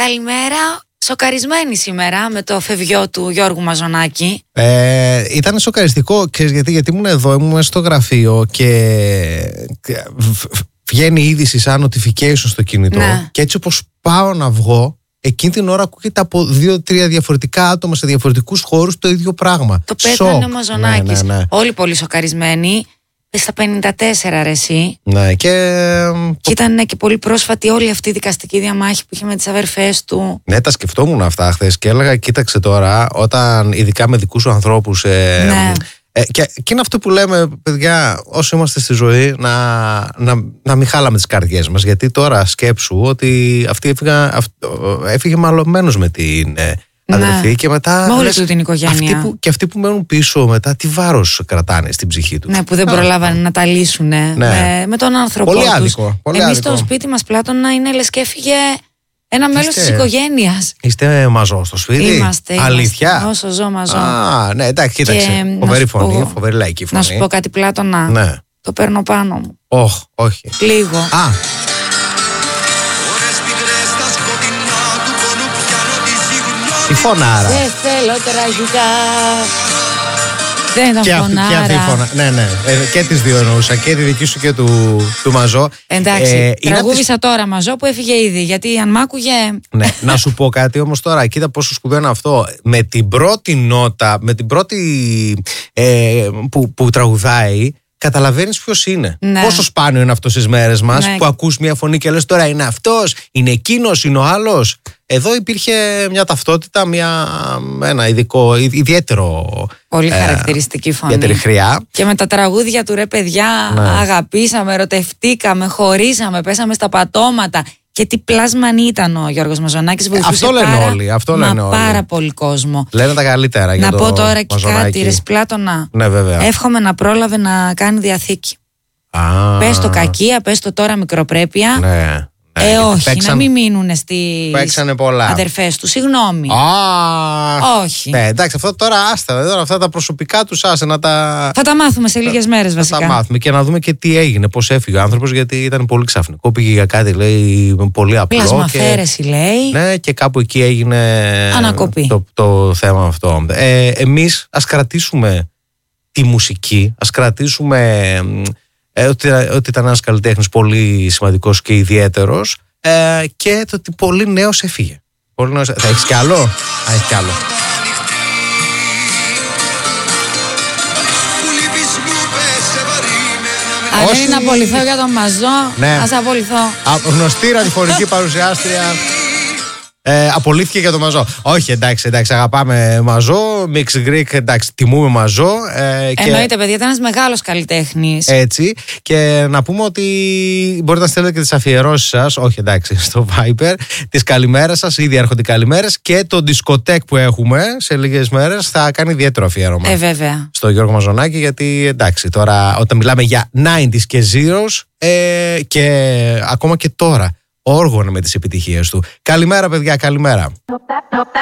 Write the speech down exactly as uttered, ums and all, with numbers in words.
Καλημέρα. Σοκαρισμένη σήμερα με το φευγιό του Γιώργου Μαζονάκη. Ε, ήταν σοκαριστικό, ξέρεις γιατί, γιατί ήμουν εδώ, ήμουν στο γραφείο και βγαίνει η είδηση σαν notification στο κινητό. Ναι. Και έτσι όπως πάω να βγω, εκείνη την ώρα ακούγεται από δύο-τρία διαφορετικά άτομα σε διαφορετικούς χώρους το ίδιο πράγμα. Το πέθανε ο Μαζονάκης. Ναι, ναι, ναι. Όλοι πολύ σοκαρισμένοι. Στα πενήντα τέσσερα ρε εσύ. Ναι, και... και ήταν και πολύ πρόσφατη όλη αυτή η δικαστική διαμάχη που είχε με τις αδερφές του. Ναι, τα σκεφτόμουν αυτά χθες και έλεγα, κοίταξε τώρα, όταν ειδικά με δικούς σου ανθρώπους. Ε, ναι. ε, και, και είναι αυτό που λέμε, παιδιά, όσο είμαστε στη ζωή, να, να, να μην χάλαμε τις καρδιές μας. Γιατί τώρα σκέψου ότι αυτή έφυγα, αυ, έφυγε μαλωμένος με την. Ε, αδερφή, ναι. Και μετά. Με όλη του την οικογένεια. Αυτοί που, και αυτοί που μένουν πίσω μετά, τι βάρος κρατάνε στην ψυχή τους. Ναι, που δεν προλάβανε να τα λύσουν ναι. με, με τον άνθρωπό τους. Πολύ άδικο. Εμείς στο σπίτι μας, Πλάτωνα, είναι λες και έφυγε ένα μέλος είστε, της οικογένειας. Είστε μαζό στο σπίτι. Είμαστε. Αλήθεια. Είμαστε, όσο ζω μαζό. Α, ναι, εντάξει, κοίταξε. Φοβερή φωνή, πω, φοβερή λαϊκή φωνή. Να σου πω κάτι, Πλάτωνα. Ναι. Το παίρνω πάνω μου. Όχι, όχι. Λίγο. Α. Η φωνάρα. Δεν θέλω τραγικά. Δεν ήταν και φωνάρα. Και αυτή η φωνάρα. Ναι, ναι. Ε, και τις δύο εννοούσα. Και τη δική σου και του, του Μαζό. Εντάξει. Ε, τραγούδισα τις... τώρα Μαζό που έφυγε ήδη. Γιατί αν μ' άκουγε. Ναι. Να σου πω κάτι όμως τώρα. Κοίτα πόσο σπουδαίο είναι αυτό. Με την πρώτη νότα, με την πρώτη ε, που, που τραγουδάει, καταλαβαίνεις ποιος είναι. Ναι. Πόσο σπάνιο είναι αυτό στις μέρες μας, ναι. Που ακούς μια φωνή και λες τώρα είναι αυτός, είναι εκείνος, είναι ο άλλος. Εδώ υπήρχε μια ταυτότητα, μια, ένα ειδικό, ιδιαίτερο. Πολύ ε, χαρακτηριστική φωνή. Ιδιαίτερη χρειά. Και με τα τραγούδια του ρε παιδιά, ναι. Αγαπήσαμε, ερωτευτήκαμε, χωρίσαμε, πέσαμε στα πατώματα. Και τι πλάσμαν ήταν ο Γιώργος Μαζονάκης. Ε, αυτό λένε πάρα, όλοι. Αυτό λένε όλοι. Πάρα πολύ κόσμο. Λένε τα καλύτερα να για το πω τώρα και Μαζονάκη. κάτι, ρε Πλάτωνα. Ναι, βέβαια. Εύχομαι να πρόλαβε να κάνει διαθήκη. Α. Πες το κακία, πες το τώρα μικροπρέπεια. Ναι. Ε, ε, όχι, παίξαν... να μην μείνουν στις αδερφές του. Συγγνώμη. Α, όχι. Ναι, εντάξει, αυτό τώρα άστα. Τώρα αυτά τα προσωπικά του άσε να τα. Θα τα μάθουμε σε λίγες μέρες βασικά. Θα τα μάθουμε και να δούμε και τι έγινε, πώς έφυγε ο άνθρωπος, γιατί ήταν πολύ ξαφνικό. Πήγε για κάτι, λέει, πολύ απλό. Πλασμαφαίρεση, και... λέει. Ναι, και κάπου εκεί έγινε. Ανακοπή. Το, το θέμα αυτό. Ε, εμείς ας κρατήσουμε τη μουσική, ας κρατήσουμε. Ε, ότι, ότι ήταν ένας καλλιτέχνης πολύ σημαντικός και ιδιαίτερος ε, και το ότι πολύ νέος έφυγε. Πολύ νέος... Θα έχεις κι άλλο? Α, έχει κι άλλο. Αν είναι να απολυθώ για τον Μαζό, ναι. Ας απολυθώ. Α, γνωστή ραδιοφωνική παρουσιάστρια. Ε, απολύθηκε για το Μαζό. Όχι, εντάξει, εντάξει, αγαπάμε Μαζό. Mix Greek, εντάξει, τιμούμε Μαζό. Ε, Εννοείται, και... παιδιά, ήταν ένας μεγάλος καλλιτέχνης. Έτσι. Και να πούμε ότι μπορείτε να στέλνετε και τις αφιερώσεις σας. Όχι, εντάξει, στο Viber. Τις καλημέρες σας, ήδη έρχονται οι καλημέρες. Και το δισκοτέκ που έχουμε σε λίγες μέρες θα κάνει ιδιαίτερο αφιέρωμα. Ε, βέβαια. Στο Γιώργο Μαζονάκη, γιατί εντάξει, τώρα όταν μιλάμε για ενενήντα και zeros ε, και ακόμα και τώρα. Όργωνα με τις επιτυχίες του. Καλημέρα παιδιά, καλημέρα.